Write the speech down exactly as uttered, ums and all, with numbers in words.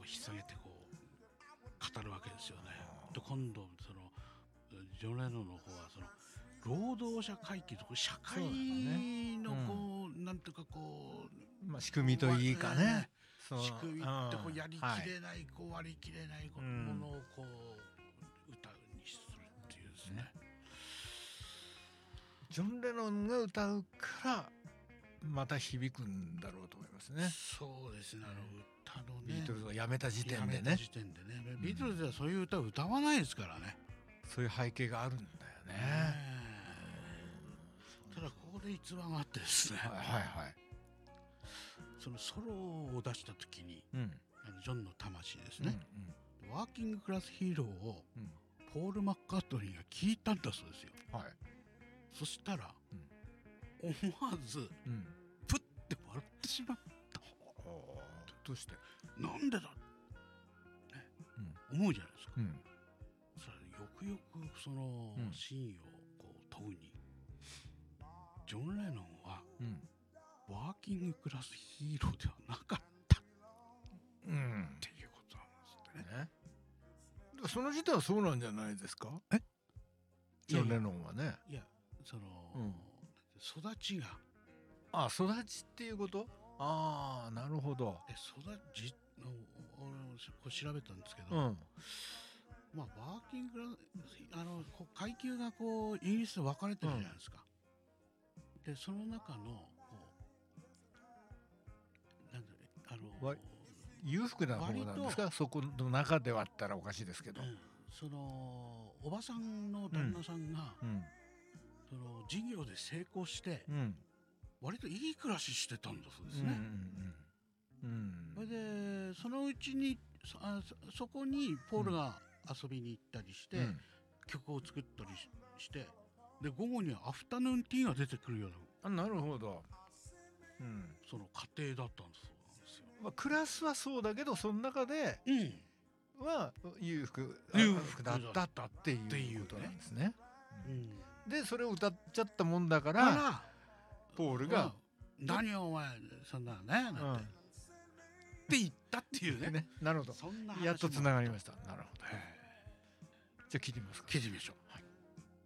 引っ提げてこう語るわけですよね。で今度そのジョン・レノンの方はその労働者階級とこう社会のこう、うん、なんていうかこう、 まあ、仕組みといいかね、 まあ、仕組みってこうやりきれない、うん、こう割り切れないものをこう歌にするっていうですね、ねジョン・レノンが歌うからまた響くんだろうと思いますね。 そうですね、あの歌のねビートルズをやめた時点でね、 やめた時点でね、ビートルズはそういう歌を歌わないですからね、 うん、そういう背景があるんだよね。ねただここで逸話があってですね、 はいはいはい、 そのソロを出した時に、うん、あのジョンの魂ですね、うんうん、ワーキングクラスヒーローをポール・マッカートニーが聞いたんだそうですよ、はい、そしたら、うん、思わず、うん、プッて笑ってしまった。 どうしてなんでだ、ねうん、思うじゃないですか、うん、それよくよくその真意をこう問うに、ジョン・レノンは、うん、ワーキングクラスヒーローではなかった、うん、っていうことなんですってね。ね、 その時点はそうなんじゃないですか。えジョン・レノンはね、 いやその、うん、育ちがあ育ちっていうこと、ああなるほど。 え育ちのこう調べたんですけど、うん、まあワーキングクラスあのこう階級がこうイギリスで分かれてるじゃないですか、うん、でその中のこうなんだろう、あの裕福な方なんですか、そこの中で割ったらおかしいですけど、うん、 そのおばさんの旦那さんが、うん、その事業で成功して、うん、割といい暮らししてたんだそうですね、うんうんうん、それでそのうちに そ, あ そ, そこにポールが遊びに行ったりして、うん、曲を作ったり し, してで午後にはアフタヌーンティーが出てくるような、 あなるほど、 うん、その家庭だったんですよ、 まあ、クラスはそうだけどその中では裕福、 うん、裕福だったっていうことなんですね、うん、でそれを歌っちゃったもんだから、からポールが、 うん、何お前そんなねなんて、うん、って言ったっていう ね, ねなるほど、やっとつながりました。なるほど、じゃあ聞いてみますか。 聞いてみましょう。